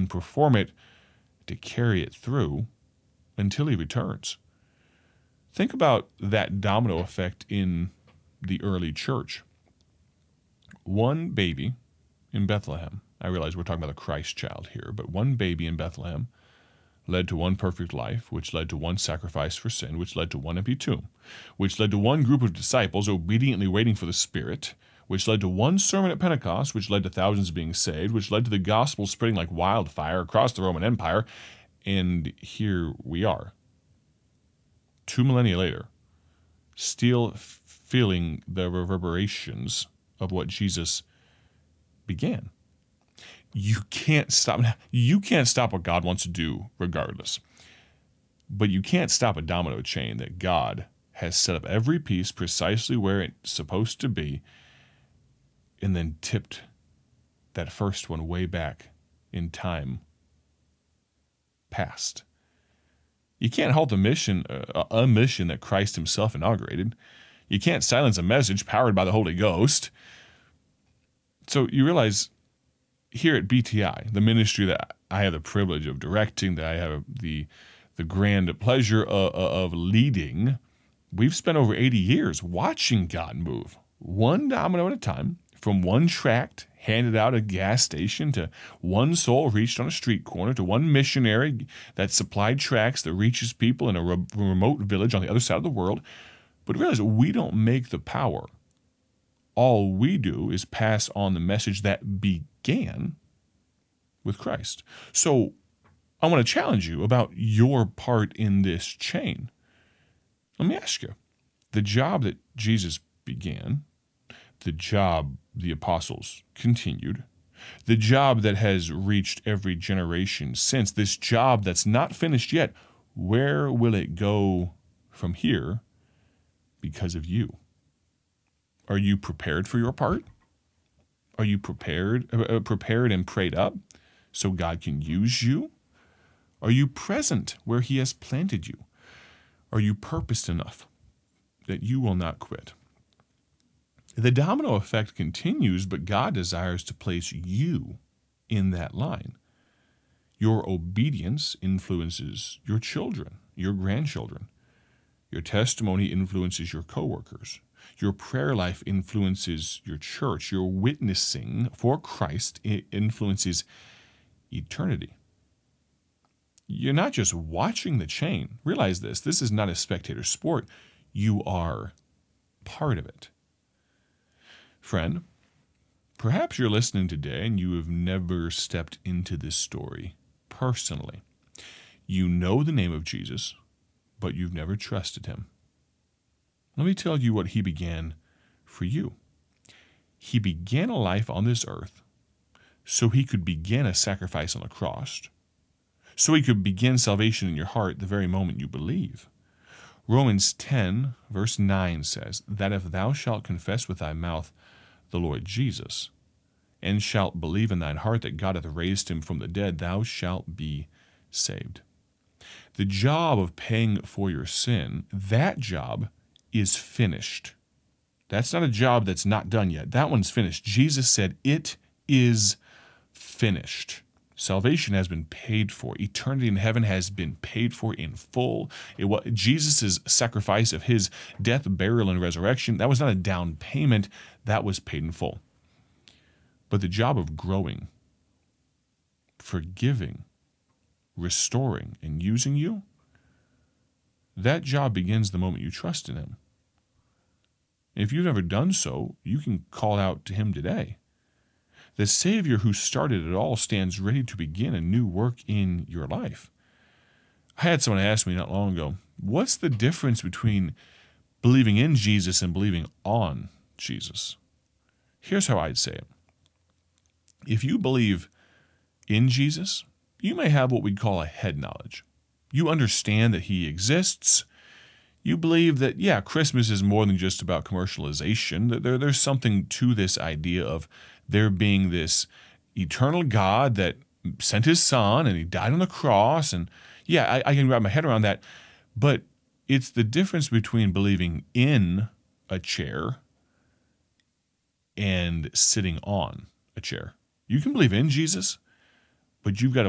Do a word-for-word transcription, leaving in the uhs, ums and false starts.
and perform it to carry it through until he returns. Think about that domino effect in the early church. One baby in Bethlehem, I realize we're talking about the Christ child here, but one baby in Bethlehem led to one perfect life, which led to one sacrifice for sin, which led to one empty tomb, which led to one group of disciples obediently waiting for the Spirit, which led to one sermon at Pentecost, which led to thousands being saved, which led to the gospel spreading like wildfire across the Roman Empire, and here we are, two millennia later, still feeling the reverberations of what Jesus began. You can't stop. You can't stop what God wants to do regardless. But you can't stop a domino chain that God has set up every piece precisely where it's supposed to be and then tipped that first one way back in time past. You can't halt a mission, uh, a mission that Christ himself inaugurated. You can't silence a message powered by the Holy Ghost. So you realize here at B T I, the ministry that I have the privilege of directing, that I have the the grand pleasure of, of leading, we've spent over eighty years watching God move, one domino at a time, from one tract handed out at a gas station to one soul reached on a street corner to one missionary that supplied tracts that reaches people in a re- remote village on the other side of the world. But realize we don't make the power. All we do is pass on the message that began with Christ. So I want to challenge you about your part in this chain. Let me ask you, the job that Jesus began, the job the apostles continued, the job that has reached every generation since, this job that's not finished yet, where will it go from here because of you? Are you prepared for your part? Are you prepared, uh, prepared and prayed up so God can use you? Are you present where he has planted you? Are you purposed enough that you will not quit? The domino effect continues, but God desires to place you in that line. Your obedience influences your children, your grandchildren. Your testimony influences your coworkers. Your prayer life influences your church. Your witnessing for Christ influences eternity. You're not just watching the chain. Realize this. This is not a spectator sport. You are part of it. Friend, perhaps you're listening today and you have never stepped into this story personally. You know the name of Jesus, but you've never trusted him. Let me tell you what he began for you. He began a life on this earth so he could begin a sacrifice on the cross, so he could begin salvation in your heart the very moment you believe. Romans ten, verse nine says, that if thou shalt confess with thy mouth the Lord Jesus, and shalt believe in thine heart that God hath raised him from the dead, thou shalt be saved. The job of paying for your sin, that job is finished. That's not a job that's not done yet. That one's finished. Jesus said, it is finished. Salvation has been paid for. Eternity in heaven has been paid for in full. It was Jesus' sacrifice of his death, burial, and resurrection. That was not a down payment. That was paid in full. But the job of growing, forgiving, restoring, and using you, that job begins the moment you trust in him. If you've never done so, you can call out to him today. The Savior who started it all stands ready to begin a new work in your life. I had someone ask me not long ago, what's the difference between believing in Jesus and believing on Jesus? Here's how I'd say it. If you believe in Jesus, you may have what we'd call a head knowledge. You understand that he exists. You believe that, yeah, Christmas is more than just about commercialization. That there, there's something to this idea of there being this eternal God that sent his son and he died on the cross. And yeah, I, I can wrap my head around that. But it's the difference between believing in a chair and sitting on a chair. You can believe in Jesus, but you've got to